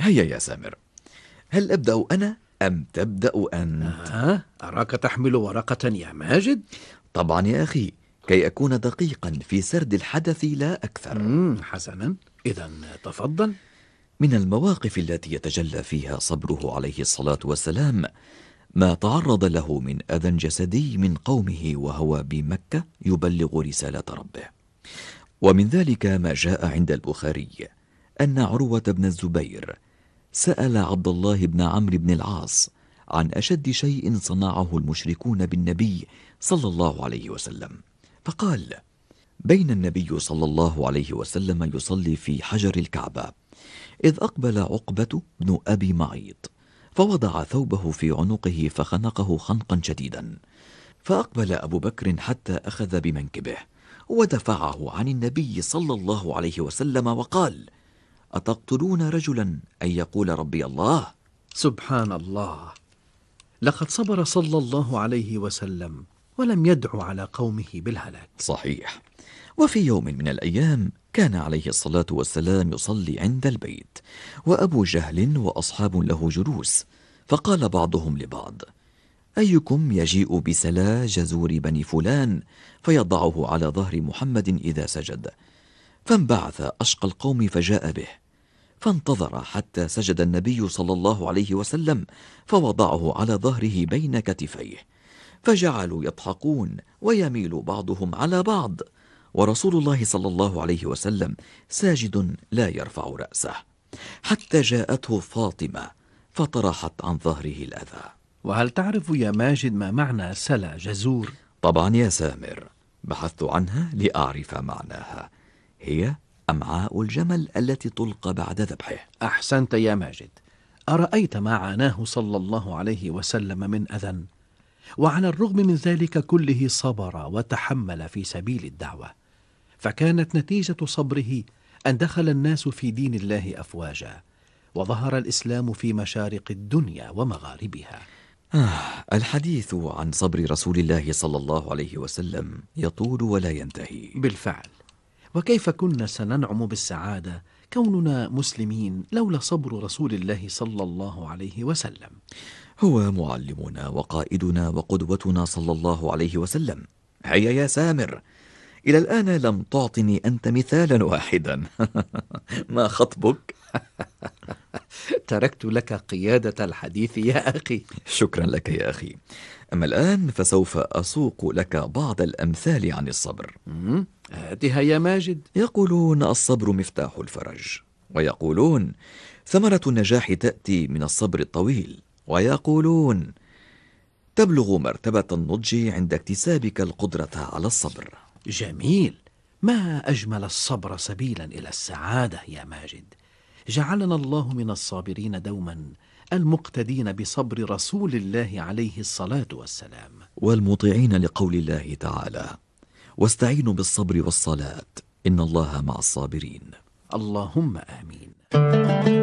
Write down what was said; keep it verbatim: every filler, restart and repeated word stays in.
هيا يا سامر، هل أبدأ أنا أم تبدأ أنت؟ آه أراك تحمل ورقة يا ماجد. طبعا يا أخي، كي أكون دقيقا في سرد الحدث لا أكثر. مم حسنا، إذا تفضل. من المواقف التي يتجلى فيها صبره عليه الصلاة والسلام ما تعرض له من أذى جسدي من قومه وهو بمكة يبلغ رسالة ربه. ومن ذلك ما جاء عند البخاري أن عروة بن الزبير سأل عبد الله بن عمرو بن العاص عن أشد شيء صنعه المشركون بالنبي صلى الله عليه وسلم، فقال: بين النبي صلى الله عليه وسلم يصلي في حجر الكعبة إذ أقبل عقبة بن أبي معيط فوضع ثوبه في عنقه فخنقه خنقا شديدا، فأقبل أبو بكر حتى أخذ بمنكبه ودفعه عن النبي صلى الله عليه وسلم وقال: أتقتلون رجلا أن يقول ربي الله؟ سبحان الله، لقد صبر صلى الله عليه وسلم ولم يدع على قومه بالهلاك. صحيح. وفي يوم من الأيام كان عليه الصلاة والسلام يصلي عند البيت وأبو جهل وأصحاب له جلوس، فقال بعضهم لبعض: أيكم يجيء بسلا جزور بني فلان فيضعه على ظهر محمد إذا سجد؟ فانبعث أشقى القوم فجاء به، فانتظر حتى سجد النبي صلى الله عليه وسلم فوضعه على ظهره بين كتفيه، فجعلوا يضحكون ويميل بعضهم على بعض ورسول الله صلى الله عليه وسلم ساجد لا يرفع رأسه، حتى جاءته فاطمة فطرحت عن ظهره الأذى. وهل تعرف يا ماجد ما معنى سلا جزور؟ طبعا يا سامر، بحثت عنها لأعرف معناها. هي أمعاء الجمل التي تلقى بعد ذبحه. أحسنت يا ماجد. أرأيت ما عاناه صلى الله عليه وسلم من أذى، وعلى الرغم من ذلك كله صبر وتحمل في سبيل الدعوة، فكانت نتيجة صبره أن دخل الناس في دين الله أفواجا، وظهر الإسلام في مشارق الدنيا ومغاربها. آه الحديث عن صبر رسول الله صلى الله عليه وسلم يطول ولا ينتهي. بالفعل، وكيف كنا سننعم بالسعادة كوننا مسلمين لولا صبر رسول الله صلى الله عليه وسلم؟ هو معلمنا وقائدنا وقدوتنا صلى الله عليه وسلم. هيا يا سامر، إلى الآن لم تعطني أنت مثالا واحدا. ما خطبك؟ تركت لك قيادة الحديث يا أخي. شكرا لك يا أخي. أما الآن فسوف أسوق لك بعض الأمثال عن الصبر. هاتها يا ماجد. يقولون الصبر مفتاح الفرج، ويقولون ثمرة النجاح تأتي من الصبر الطويل، ويقولون تبلغ مرتبة النضج عند اكتسابك القدرة على الصبر. جميل، ما أجمل الصبر سبيلا إلى السعادة يا ماجد. جعلنا الله من الصابرين دوما، المقتدين بصبر رسول الله عليه الصلاة والسلام، والمطيعين لقول الله تعالى: واستعينوا بالصبر والصلاة إن الله مع الصابرين. اللهم آمين.